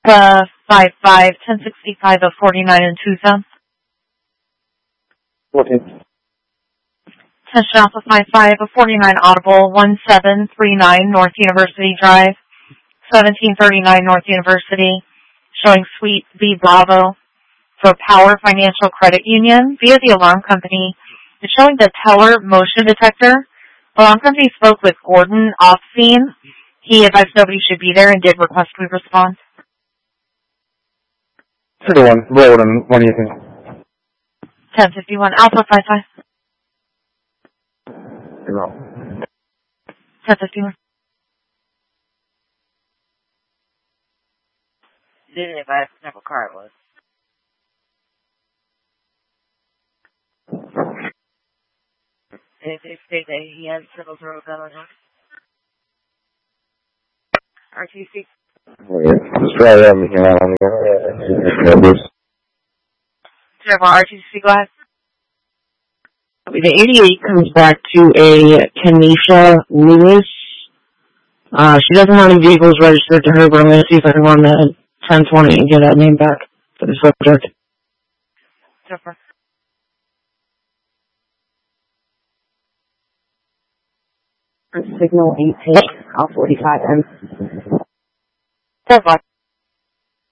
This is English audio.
55, 1065 of 49 and 2 cents. Okay. Attention Alpha 55 of 49 Audible, 1739 North University Drive, 1739 North University, showing Suite B Bravo for Power Financial Credit Union via the alarm company. It's showing the teller motion detector. Alarm company spoke with Gordon off scene. He advised nobody should be there and did request we respond. 31, Roland, what do you think? 1051 Alpha 55. No. 1051. Didn't advise what type of car it was. Did they say that he has several throw gun on him? RTC. Just try that with your numbers. RTC, go ahead. The 88 comes back to a Kenesha Lewis. She doesn't have any vehicles registered to her, but I'm going to see if I can run that 1020 and get that name back for the subject. Super. Signal 8 take, off 45 M. 4-5.